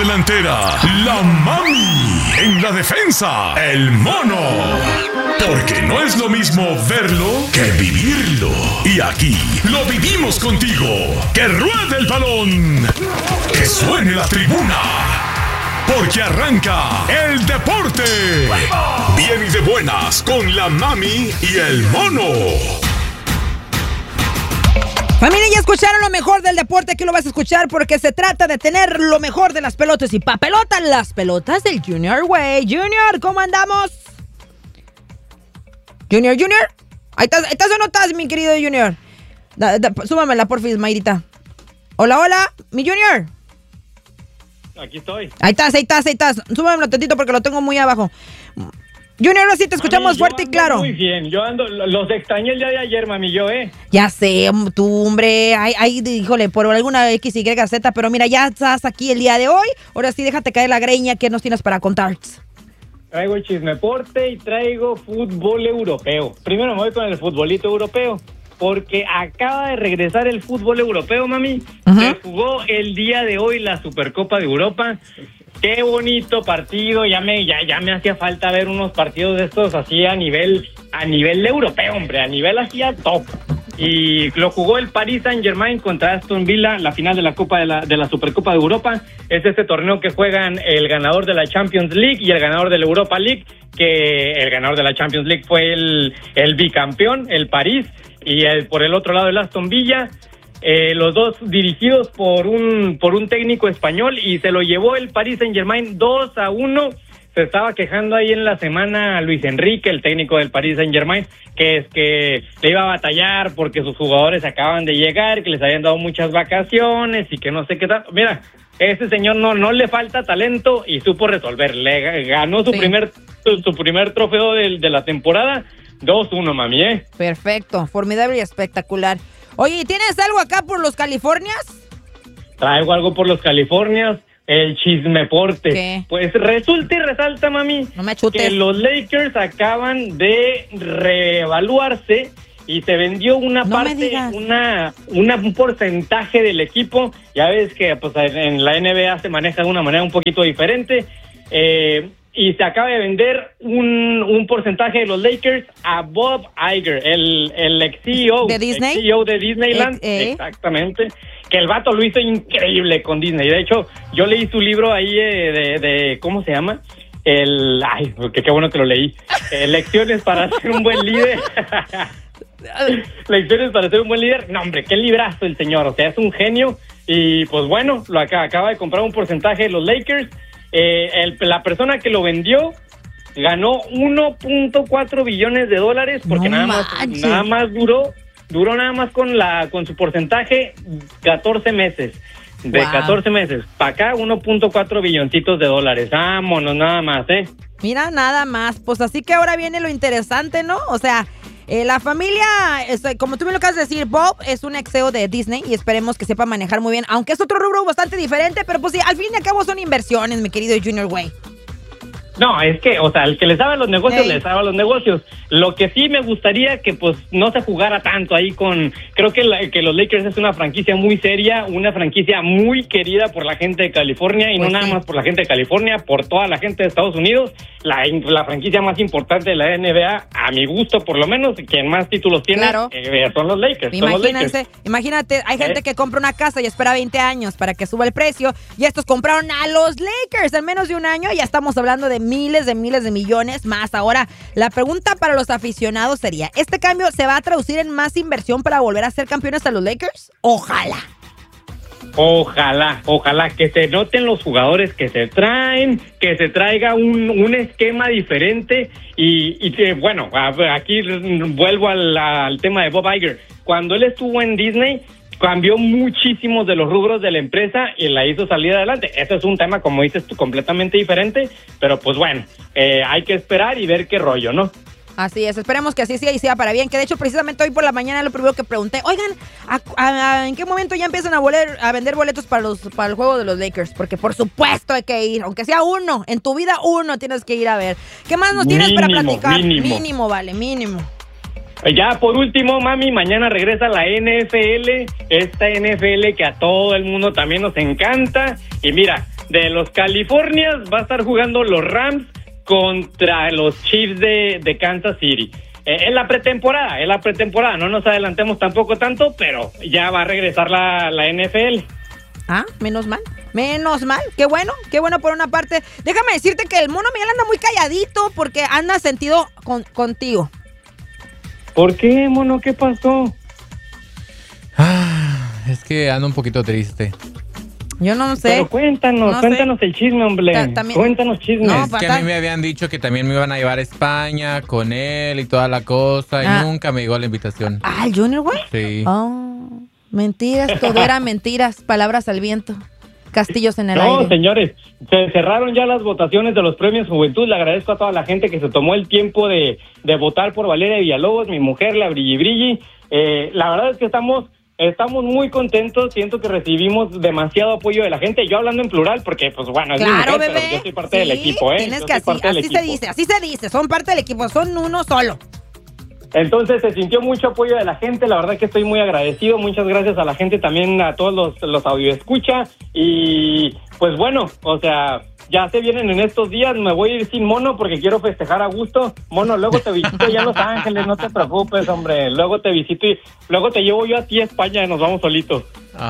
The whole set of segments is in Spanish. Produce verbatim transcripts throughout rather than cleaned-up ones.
delantera, la Mami. En la defensa, el Mono. Porque no es lo mismo verlo que vivirlo. Y aquí lo vivimos contigo. ¡Que ruede el balón! ¡Que suene la tribuna! Porque arranca el deporte. Bien y de buenas con la Mami y el Mono. Familia, ya escucharon lo mejor del deporte. Aquí lo vas a escuchar porque se trata de tener lo mejor de las pelotas. Y pa' pelota, las pelotas del Junior, güey. Junior, ¿cómo andamos? Junior, Junior. Ahí estás, ahí estás o no estás, mi querido Junior. Da, da, súbamela, porfis, Mayrita. Hola, hola, mi Junior. Aquí estoy. Ahí estás, ahí estás, ahí estás. Súbamelo tantito porque lo tengo muy abajo. Junior, ahora sí te escuchamos mami, fuerte y claro. Muy bien, yo ando, los extrañé el día de ayer, mami, yo, ¿eh? Ya sé, tú, hombre, ay, ay, híjole, por alguna X, Y, Z, pero mira, ya estás aquí el día de hoy. Ahora sí, déjate caer la greña. ¿Qué nos tienes para contar? Traigo el chismeporte y traigo fútbol europeo. Primero me voy con el futbolito europeo, porque acaba de regresar el fútbol europeo, mami. Uh-huh. Se jugó el día de hoy la Supercopa de Europa. Qué bonito partido, ya me ya, ya me hacía falta ver unos partidos de estos así a nivel a nivel europeo, hombre, a nivel así a top. Y lo jugó el Paris Saint-Germain contra Aston Villa, la final de la Copa de la de la Supercopa de Europa. Es este torneo que juegan el ganador de la Champions League y el ganador de la Europa League, que el ganador de la Champions League fue el el bicampeón, el París, y el, por el otro lado el Aston Villa. Eh, los dos dirigidos por un por un técnico español, y se lo llevó el Paris Saint-Germain dos a uno. Se estaba quejando ahí en la semana Luis Enrique, el técnico del Paris Saint-Germain, que es que le iba a batallar porque sus jugadores acaban de llegar, que les habían dado muchas vacaciones y que no sé qué tal. Mira, ese señor no no le falta talento y supo resolver. Le ganó su sí. primer su, su primer trofeo de, de la temporada, dos uno, mami, ¿eh? Perfecto, formidable y espectacular. Oye, ¿tienes algo acá por los Californias? Traigo algo por los Californias, el chismeporte. ¿Qué? Pues resulta y resalta, mami, no me chutes, que los Lakers acaban de reevaluarse y se vendió una no parte, una, una un porcentaje del equipo. Ya ves que pues en la N B A se maneja de una manera un poquito diferente. Eh... Y se acaba de vender un, un porcentaje de los Lakers a Bob Iger, el, el ex C E O de Disney, ex C E O de Disneyland, eh, eh. exactamente, que el vato lo hizo increíble con Disney. De hecho, yo leí su libro ahí eh, de, de, ¿cómo se llama? El, ay, que qué bueno que lo leí. Eh, lecciones para ser un buen líder. Lecciones para ser un buen líder. No, hombre, qué librazo el señor, o sea, es un genio. Y pues bueno, lo acaba, acaba de comprar un porcentaje de los Lakers. Eh, el, la persona que lo vendió ganó uno punto cuatro billones de dólares porque no nada más nada más duró duró nada más con la con su porcentaje catorce meses. De wow. catorce meses para acá, uno punto cuatro billoncitos de dólares. Vámonos, nada más, ¿eh? Mira, nada más. Pues así que ahora viene lo interesante, ¿no? O sea, Eh, la familia, este, como tú me lo acabas de decir, Bob es un ex C E O de Disney y esperemos que sepa manejar muy bien, aunque es otro rubro bastante diferente, pero pues sí, al fin y al cabo son inversiones, mi querido Junior Way. No, es que, o sea, el que le sabe a los negocios, hey. le sabe a los negocios. Lo que sí me gustaría que, pues, no se jugara tanto ahí con... Creo que, la, que los Lakers es una franquicia muy seria, una franquicia muy querida por la gente de California, y pues no sí. nada más por la gente de California, por toda la gente de Estados Unidos. La, la franquicia más importante de la N B A, a mi gusto, por lo menos, quien más títulos tiene, claro. eh, son los Lakers. Imagínense, son los Lakers. Imagínate, hay gente eh. que compra una casa y espera veinte años para que suba el precio, y estos compraron a los Lakers en menos de un año, y ya estamos hablando de miles de miles de millones más. Ahora, la pregunta para los aficionados sería, ¿este cambio se va a traducir en más inversión para volver a ser campeones a los Lakers? Ojalá. Ojalá, ojalá que se noten los jugadores que se traen, que se traiga un, un esquema diferente y, y que, bueno, aquí vuelvo al, al tema de Bob Iger. Cuando él estuvo en Disney, cambió muchísimos de los rubros de la empresa y la hizo salir adelante. Eso es un tema, como dices tú, completamente diferente, pero pues bueno, eh, hay que esperar y ver qué rollo, ¿no? Así es, esperemos que así sea y sea para bien, que de hecho precisamente hoy por la mañana lo primero que pregunté, oigan, ¿a, a, ¿en qué momento ya empiezan a, voler, a vender boletos para los para el juego de los Lakers? Porque por supuesto hay que ir, aunque sea uno, en tu vida uno tienes que ir a ver. ¿Qué más nos tienes mínimo, para platicar? Mínimo. Mínimo, vale, mínimo. Ya por último, mami, mañana regresa la N F L, esta N F L que a todo el mundo también nos encanta. Y mira, de los Californias. Va a estar jugando los Rams contra los Chiefs de, de Kansas City. Eh, en la pretemporada, en la pretemporada. No nos adelantemos tampoco tanto, pero ya va a regresar la, la N F L. Ah, menos mal, menos mal. Qué bueno, qué bueno por una parte. Déjame decirte que el mono Miguel anda muy calladito porque anda sentido con, contigo. ¿Por qué, mono? ¿Qué pasó? Ah, es que ando un poquito triste. Yo no sé. Pero cuéntanos, no cuéntanos sé. el chisme, hombre. Ta- también, cuéntanos chismes. No, es que a mí me habían dicho que también me iban a llevar a España con él y toda la cosa. Ah. Y nunca me llegó la invitación. Ah, ¿el Junior, güey? Sí. Oh, mentiras, todo era mentiras. Palabras al viento. Castillos en el no, aire. No, señores, se cerraron ya las votaciones de los premios Juventud. Le agradezco a toda la gente que se tomó el tiempo de, de votar por Valeria Villalobos, mi mujer, la Brilli Brilli. Eh, la verdad es que estamos... Estamos muy contentos, siento que recibimos demasiado apoyo de la gente, yo hablando en plural, porque pues bueno, es claro, mi mujer, bebé. pero yo soy parte sí, del equipo, ¿eh? Tienes yo que así, así se dice, así se dice, son parte del equipo, son uno solo. Entonces se sintió mucho apoyo de la gente, la verdad que estoy muy agradecido, muchas gracias a la gente también, a todos los, los audioescucha, y pues bueno, o sea... Ya se vienen en estos días, me voy a ir sin mono porque quiero festejar a gusto. Mono, luego te visito allá en Los Ángeles, no te preocupes, hombre. Luego te visito y luego te llevo yo a ti a España y nos vamos solitos.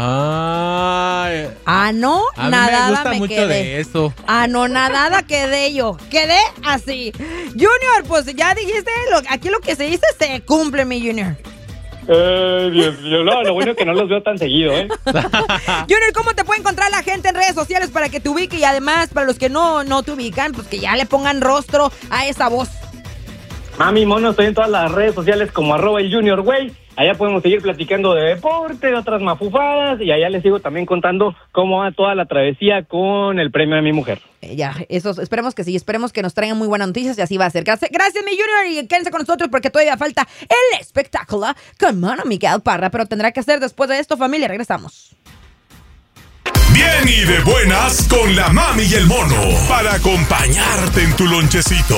Ay. Ah, no, a nada mí me gusta me mucho quedé. de eso. Ah, no, nada quedé yo. Quedé así. Junior, pues ya dijiste, lo, aquí lo que se dice se cumple, mi Junior. Eh, Dios mío, no, lo bueno es que no los veo tan seguido, ¿eh? Junior, ¿cómo te puede encontrar la gente en redes sociales para que te ubique? Y además, para los que no, no te ubican, pues que ya le pongan rostro a esa voz. Mami, mono, estoy en todas las redes sociales como arroba el Junior Güey. Allá podemos seguir platicando de deporte, de otras mafufadas, y allá les sigo también contando cómo va toda la travesía con el premio de mi mujer. Eh, ya, eso, esperemos que sí, esperemos que nos traigan muy buenas noticias y así va a ser. Gracias, gracias mi Junior, y quédense con nosotros porque todavía falta el espectáculo con Mono Miguel Parra, pero tendrá que ser después de esto, familia. Regresamos. Bien y de buenas con la mami y el mono para acompañarte en tu lonchecito.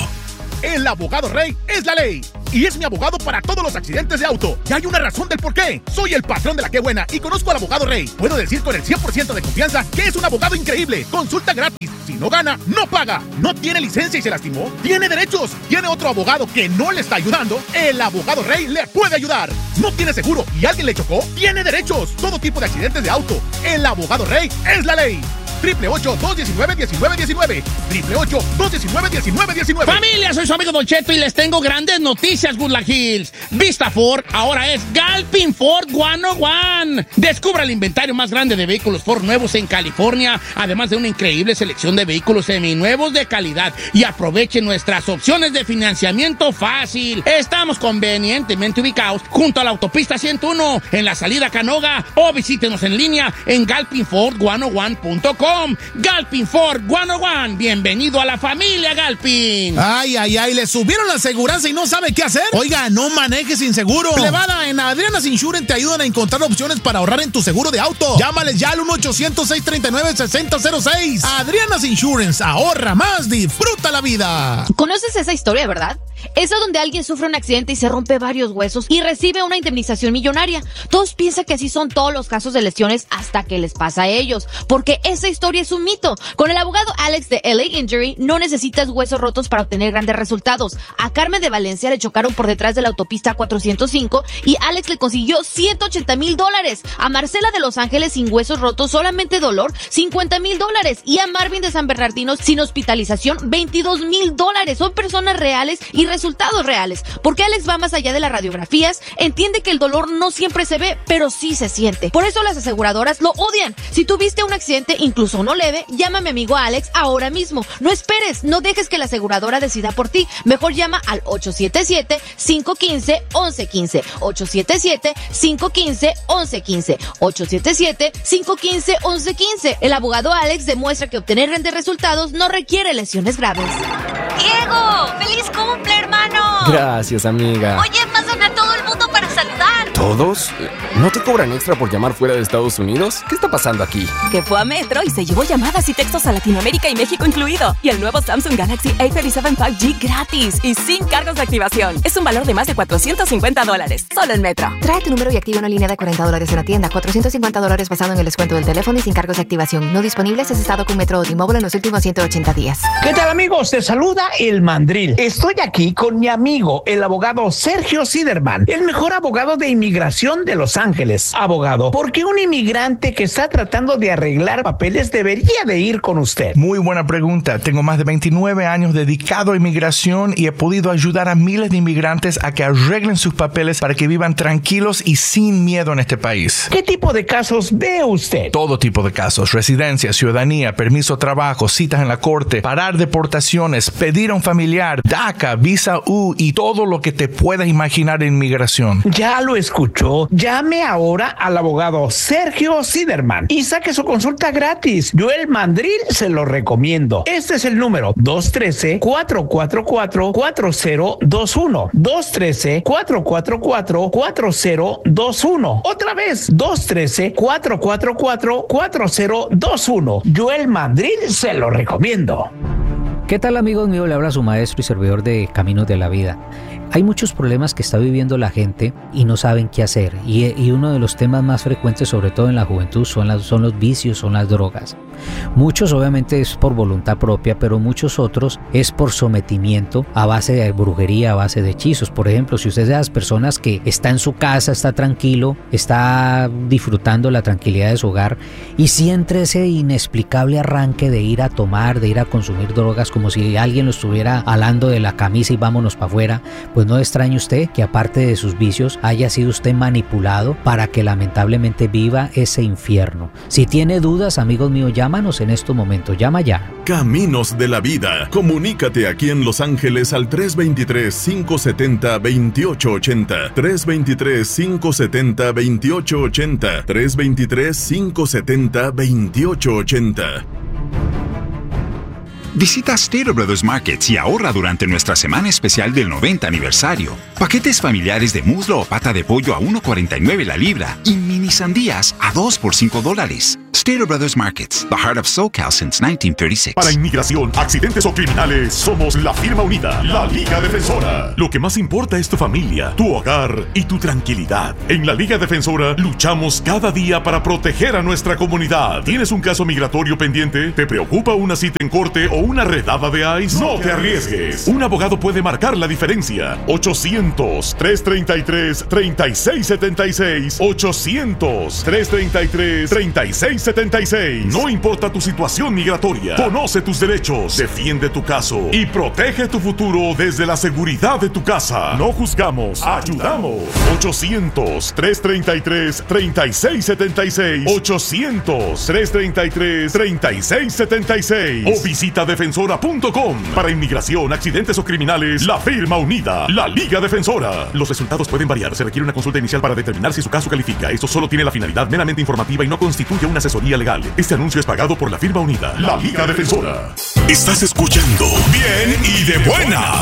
El abogado Rey es la ley y es mi abogado para todos los accidentes de auto. Y hay una razón del por qué. Soy el patrón de la Qué Buena y conozco al abogado Rey. Puedo decir con el cien por ciento de confianza que es un abogado increíble. Consulta gratis. Si no gana, no paga. No tiene licencia y se lastimó. Tiene derechos. Tiene otro abogado que no le está ayudando. El abogado Rey le puede ayudar. No tiene seguro y alguien le chocó. Tiene derechos. Todo tipo de accidentes de auto. El abogado Rey es la ley. Triple ocho, dos diecinueve, diecinueve diecinueve. Triple ocho, dos diecinueve, diecinueve diecinueve. Familia, soy su amigo Don Cheto y les tengo grandes noticias, Woodland Hills. Vista Ford ahora es Galpin Ford ciento uno. Descubra el inventario más grande de vehículos Ford nuevos en California, además de una increíble selección de vehículos seminuevos de calidad. Y aproveche nuestras opciones de financiamiento fácil. Estamos convenientemente ubicados junto a la autopista ciento uno en la salida Canoga, o visítenos en línea en galpin ford ciento uno punto com. Galpin Ford ciento uno. Bienvenido a la familia Galpin. Ay, ay, ay, le subieron la aseguranza y no sabe qué hacer. Oiga, no maneje sin seguro. Plebada, en Adriana's Insurance te ayudan a encontrar opciones para ahorrar en tu seguro de auto. Llámales ya al uno ochocientos, seis treinta y nueve, sesenta cero seis. Adriana's Insurance, ahorra más, disfruta la vida. ¿Conoces esa historia, verdad? Esa donde alguien sufre un accidente y se rompe varios huesos y recibe una indemnización millonaria. Todos piensan que así son todos los casos de lesiones hasta que les pasa a ellos, porque esa historia es un mito. Con el abogado Alex de L A Injury no necesitas huesos rotos para obtener grandes resultados. A Carmen de Valencia le chocaron por detrás de la autopista cuatrocientos cinco y Alex le consiguió ciento ochenta mil dólares. A Marcela de Los Ángeles sin huesos rotos, solamente dolor, cincuenta mil dólares. Y a Marvin de San Bernardino sin hospitalización, veintidós mil dólares. Son personas reales y resultados reales, porque Alex va más allá de las radiografías, entiende que el dolor no siempre se ve, pero sí se siente. Por eso las aseguradoras lo odian. Si tuviste un accidente, incluso uno leve, llama a mi amigo Alex ahora mismo. No esperes, no dejes que la aseguradora decida por ti. Mejor llama al ocho siete siete, cinco uno cinco, once quince. ocho siete siete, cinco uno cinco, once quince. ocho siete siete, cinco uno cinco, once quince. El abogado Alex demuestra que obtener grandes resultados no requiere lesiones graves. ¡Diego! ¡Feliz cumple, hermano! Gracias, amiga. Oye, pasan a todo el mundo para saludar. ¿Todos? ¿No te cobran extra por llamar fuera de Estados Unidos? ¿Qué está pasando aquí? Que fue a Metro y se llevó llamadas y textos a Latinoamérica y México incluido. Y el nuevo Samsung Galaxy A treinta y siete cinco G gratis y sin cargos de activación. Es un valor de más de cuatrocientos cincuenta dólares. Solo en Metro. Trae tu número y activa una línea de cuarenta dólares en la tienda. cuatrocientos cincuenta dólares basado en el descuento del teléfono y sin cargos de activación. No disponible si has estado con Metro o T-Mobile en los últimos ciento ochenta días. ¿Qué tal, amigos? Te saluda el Mandril. Estoy aquí con mi amigo, el abogado Sergio Siderman, el mejor abogado de inmigración de Los Ángeles. Abogado, ¿por qué un inmigrante que está tratando de arreglar papeles debería de ir con usted? Muy buena pregunta. Tengo más de veintinueve años dedicado a inmigración y he podido ayudar a miles de inmigrantes a que arreglen sus papeles para que vivan tranquilos y sin miedo en este país. ¿Qué tipo de casos ve usted? Todo tipo de casos. Residencia, ciudadanía, permiso de trabajo, citas en la corte, parar deportaciones, pedir a un familiar, DACA, visa U y todo lo que te puedas imaginar en inmigración. Ya lo escuchó. Llame ahora al abogado Sergio Siderman y saque su consulta gratis. Yo, el Mandril, se lo recomiendo. Este es el número dos uno tres, cuatro cuatro cuatro, cuatro cero dos uno. dos uno tres, cuatro cuatro cuatro, cuatro cero dos uno. Otra vez, dos uno tres, cuatro cuatro cuatro, cuatro cero dos uno. Yo, el Mandril, se lo recomiendo. ¿Qué tal, amigos míos? Le habla su maestro y servidor de Caminos de la Vida. Hay muchos problemas que está viviendo la gente y no saben qué hacer. Y, y uno de los temas más frecuentes, sobre todo en la juventud, son, las, son los vicios, son las drogas. Muchos obviamente es por voluntad propia, pero muchos otros es por sometimiento a base de brujería, a base de hechizos. Por ejemplo, si usted es de las personas que está en su casa, está tranquilo, está disfrutando la tranquilidad de su hogar y siente ese inexplicable arranque de ir a tomar, de ir a consumir drogas, como si alguien lo estuviera alando de la camisa y vámonos para afuera, pues no extrañe usted que aparte de sus vicios haya sido usted manipulado para que lamentablemente viva ese infierno. Si tiene dudas, amigos míos, llámanos en estos momentos, llama ya. Caminos de la Vida. Comunícate aquí en Los Ángeles al tres dos tres, cinco siete cero, dos ocho ocho cero, tres dos tres, cinco siete cero, dos ocho ocho cero, tres dos tres, cinco siete cero, dos ocho ocho cero. Visita Stater Brothers Markets y ahorra durante nuestra semana especial del noventa aniversario. Paquetes familiares de muslo o pata de pollo a uno cuarenta y nueve la libra y mini sandías a dos por cinco dólares. Stater Brothers Markets, the heart of SoCal since nineteen thirty-six. Para inmigración, accidentes o criminales, somos la firma unida, la Liga Defensora. Lo que más importa es tu familia, tu hogar y tu tranquilidad. En la Liga Defensora luchamos cada día para proteger a nuestra comunidad. ¿Tienes un caso migratorio pendiente? ¿Te preocupa una cita en corte o una redada de ICE? No te arriesgues. Un abogado puede marcar la diferencia. ochocientos, trescientos treinta y tres, treinta y seis setenta y seis. ochocientos, trescientos treinta y tres, treinta y seis setenta y seis. No importa tu situación migratoria. Conoce tus derechos, defiende tu caso y protege tu futuro desde la seguridad de tu casa. No juzgamos, ayudamos. ochocientos, trescientos treinta y tres, treinta y seis setenta y seis. ochocientos, trescientos treinta y tres, treinta y seis setenta y seis. O visita defensora punto com. Para inmigración, accidentes o criminales, la firma unida, la Liga Defensora. Los resultados pueden variar. Se requiere una consulta inicial para determinar si su caso califica. Esto solo tiene la finalidad meramente informativa y no constituye una asesoría legal. Este anuncio es pagado por la firma unida, la Liga Defensora. Estás escuchando Bien y de Buenas